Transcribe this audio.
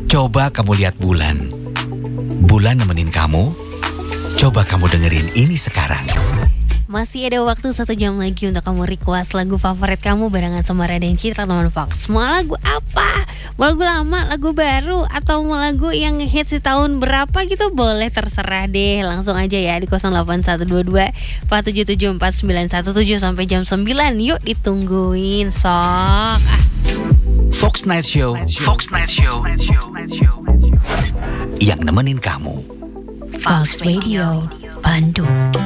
Coba kamu lihat bulan. Bulan nemenin kamu. Coba kamu dengerin ini sekarang. Masih ada waktu 1 jam lagi untuk kamu request lagu favorit kamu barengan sama Raden Citra teman Fox. Mau lagu apa? Mau lagu lama, lagu baru, atau mau lagu yang hits di tahun berapa gitu? Boleh, terserah deh. Langsung aja ya di 08122 477 4917 sampai jam 9. Yuk ditungguin sok. Fox Night Show. Fox Night Show. Yang nemenin kamu. Fox Radio Bandung.